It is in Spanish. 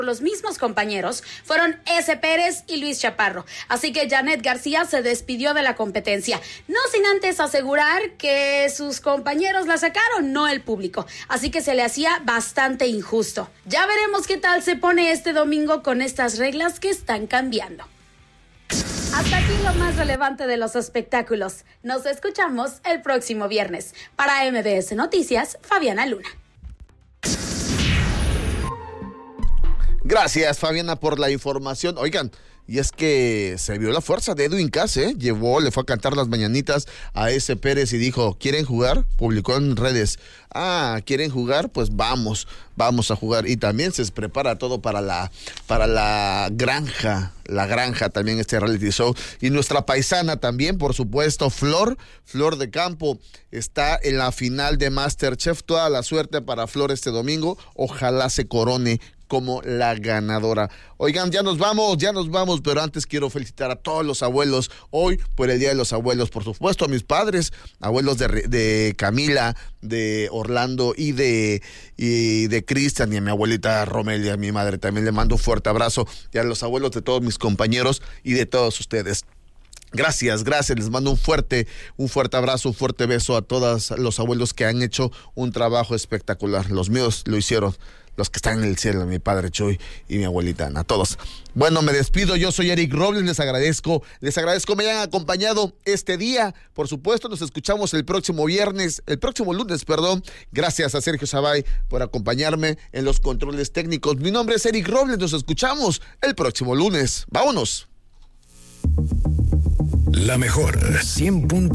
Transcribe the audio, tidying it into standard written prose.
los mismos compañeros fueron S. Pérez y Luis Chaparro. Así que Janet García se despidió de la competencia, no sin antes asegurar que sus compañeros la sacaron, no el público. Así que se le hacía bastante injusto. Ya veremos qué tal se pone este domingo con estas reglas que están cambiando. Hasta aquí lo más relevante de los espectáculos. Nos escuchamos el próximo viernes. Para MBS Noticias, Fabiana Luna. Gracias, Fabiana, por la información. Oigan, y es que se vio la fuerza de Edwin Cass, le fue a cantar las mañanitas a S. Pérez y dijo, ¿quieren jugar? Publicó en redes, ¿quieren jugar? Pues vamos a jugar. Y también se prepara todo para la granja también, este reality show. Y nuestra paisana también, por supuesto, Flor de Campo, está en la final de MasterChef. Toda la suerte para Flor este domingo, ojalá se corone como la ganadora. Oigan, ya nos vamos, pero antes quiero felicitar a todos los abuelos hoy por el Día de los Abuelos, por supuesto a mis padres, abuelos de Camila, de Orlando y de Cristian, y a mi abuelita Romelia, a mi madre también le mando un fuerte abrazo, y a los abuelos de todos mis compañeros y de todos ustedes. Gracias, les mando un fuerte abrazo, un fuerte beso a todos los abuelos que han hecho un trabajo espectacular. Los míos lo hicieron, los que están en el cielo, mi padre Chuy y mi abuelita Ana, a todos. Bueno, me despido, yo soy Eric Robles, les agradezco me hayan acompañado este día. Por supuesto, nos escuchamos el próximo lunes. Gracias a Sergio Sabay por acompañarme en los controles técnicos. Mi nombre es Eric Robles, nos escuchamos el próximo lunes. ¡Vámonos! La mejor 100.